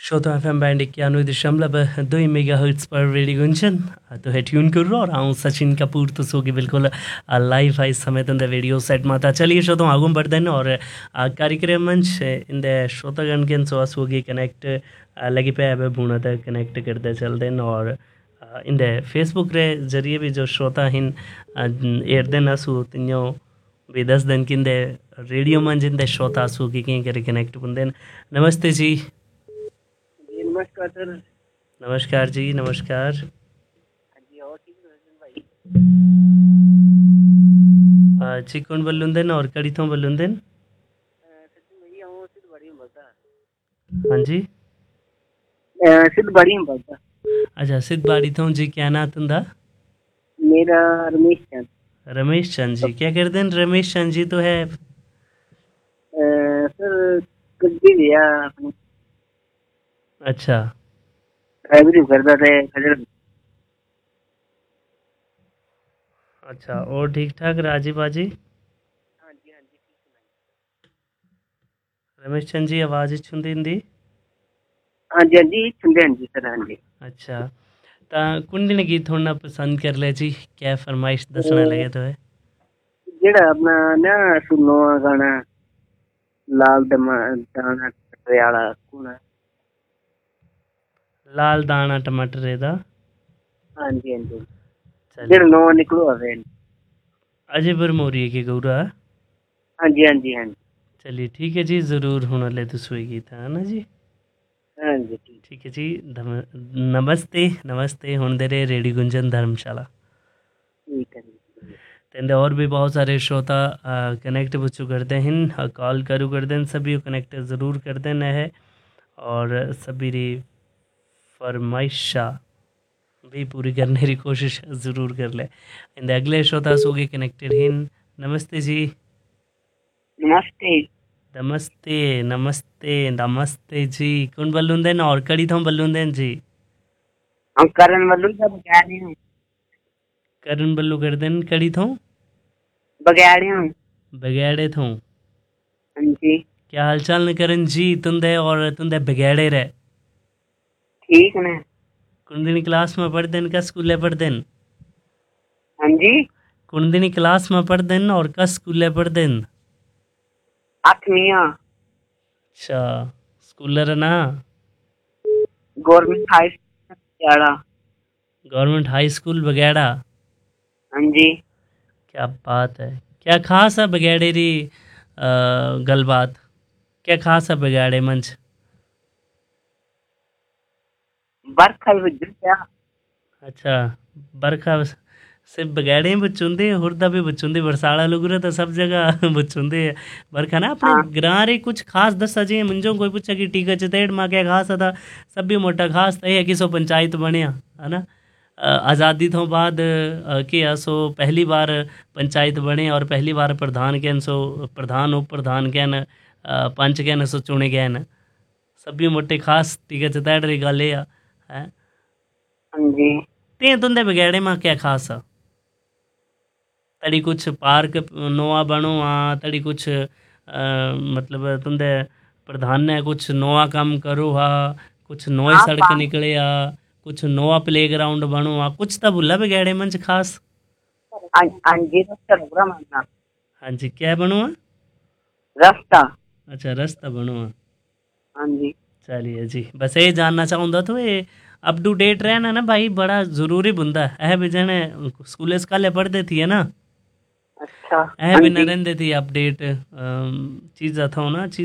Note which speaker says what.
Speaker 1: श्रोता FM band 91.2 megahertz पर radio Gunjan तो है ट्यून कर रहा और आऊँ सचिन कपूर तो सो की बिल्कुल लाइव है इस समय तो रेडियो सेट माता चलिए श्रोता आगू बढ़ते हैं और कार्यक्रम मंच इन श्रोतागण के होगी कनेक्ट लगी पे अब बूना तक कनेक्ट करते चलते हैं और इन फेसबुक रे जरिए भी जो श्रोता हिन एरदन असू तिनो भी 10 दिन किंदे रेडियो मंच इन श्रोता असू की करे कनेक्ट बुंदे नमस्ते जी।
Speaker 2: नमस्कार सर।
Speaker 1: नमस्कार जी नमस्कार।
Speaker 2: जी और ठीक है भाई
Speaker 1: जी कौन बल्लुंदन और कड़ी थों बल्लुंदन
Speaker 2: सचिन भैया हूँ सिद्ध बड़ी में बोलता।
Speaker 1: हाँ जी
Speaker 2: सिद्ध बड़ी में बोलता।
Speaker 1: अच्छा सिद्ध बाड़ी थों जी क्या ना तुंदा
Speaker 2: मेरा रमेश चंद।
Speaker 1: रमेश चंद जी क्या करते हैं रमेश चंद जी तो है
Speaker 2: सर कुछ भी दिया अपनी
Speaker 1: अच्छा
Speaker 2: ड्राइवरी करता थे खजर।
Speaker 1: अच्छा और ठीक ठाक राजी बाजी
Speaker 2: हाँ जी ठीक है।
Speaker 1: रमेश चंद जी आवाज़ छुंदी इंदी
Speaker 2: हाँ जी सुनते हैं जी सर। हाँ जी
Speaker 1: अच्छा ता कुंडी गीत थोड़ा पसंद कर ले जी क्या फरमाइश दसना लगे तो है
Speaker 2: जेड़ा अपना ना सुनो गाना लाल दाना टपरे वाला कौन है?
Speaker 1: लाल दाना टमाटर दा
Speaker 2: हाँ जी
Speaker 1: चलिए
Speaker 2: जेड़ा नवा निकलो है।
Speaker 1: अजय बरमोरी के गौरा
Speaker 2: हाँ जी
Speaker 1: चलिए ठीक है जी ज़रूर होना ले तो सोई गीत है ना जी
Speaker 2: हाँ जी
Speaker 1: ठीक है जी नमस्ते नमस्ते हुण दे रेडियो गुंजन धर्मशाला
Speaker 2: ठीक है।
Speaker 1: तेंदे और भी बहुत सारे श्रोता कनेक्ट बुचू करते हैं कॉल करू करते हैं सभी कनेक्ट ज़रूर करते हैं और सभी री फरमाइशा भी पूरी करने की कोशिश ज़रूर कर ले इन अगले श्रोता सोगे कनेक्टेड हैं नमस्ते जी
Speaker 2: नमस्ते
Speaker 1: नमस्ते नमस्ते नमस्ते जी कौन बल्लुंदन और कड़ी थों बल्लुंदन जी
Speaker 2: हम करण मल्लू का बगैड़ी हूँ।
Speaker 1: करण बल्लू कर देन कड़ी थों
Speaker 2: बगैड़ी हूँ।
Speaker 1: बगैड़े थों
Speaker 2: हाँ जी
Speaker 1: क्या हालचाल न करण जी तुंदे और तुंदे बगैड़े रे
Speaker 2: ठीक ने।
Speaker 1: कुंदिनी क्लास में पढ़ देन का स्कूले पढ़ देन
Speaker 2: हाँ जी
Speaker 1: कुंदिनी क्लास में पढ़ देन और का स्कूले पढ़ देन
Speaker 2: 8वीं
Speaker 1: अच्छा स्कूलर ना
Speaker 2: government high school.
Speaker 1: Government high school बगैड़ा
Speaker 2: हाँ जी
Speaker 1: क्या बात है क्या खास है बगैड़े री गलबात क्या खास है बगैड़े मंच
Speaker 2: बरखा क्या
Speaker 1: अच्छा बरखा सिर्फ बगैड़े बचुंदे हुरदा भी बचुंदे बरसाड़ा लुगरे तो सब जगह बचुंदे बरखा ना अपने
Speaker 2: हाँ
Speaker 1: ग्रां रे कुछ खास दस अजे मुंजो कोई पूछा कि टीका चतेड़ मां क्या खास था सब भी मोटा खास है कि सो पंचायत बनया है ना आज़ादी तो बाद के सो पहली बार पंचायत बने और पहली बार प्रधान कैन सो प्रधान उप प्रधान कैन पंच कैन सो चुने गए न सब भी मोटे खास टीका चतेड़ री गल है
Speaker 2: हाँ जी
Speaker 1: ते तुंदे बगैड़े में क्या खास है तड़ी कुछ पार्क नोआ बनो तड़ी कुछ मतलब तुंदे प्रधान ने कुछ नोआ काम करो कुछ नोए
Speaker 2: हाँ
Speaker 1: सड़क निकले कुछ नोआ प्ले ग्राउंड बनो कुछ तो भुला बगैड़े मंच खास
Speaker 2: हाँ जी रास्ता मानना
Speaker 1: हाँ जी क्या बनो
Speaker 2: रास्ता।
Speaker 1: अच्छा रास्ता बनो
Speaker 2: हाँ जी
Speaker 1: चलिए जी बस ये जानना चाहूँगा तो ये अप टू डेट रहना ना भाई बड़ा ज़रूरी बुंदा है बिजने स्कूल स्काले पढ़ते थी है ना
Speaker 2: अच्छा
Speaker 1: ऐ
Speaker 2: हाँ
Speaker 1: बिना
Speaker 2: जी
Speaker 1: रहंदे थी अपडेट चीज़ था ना चीज़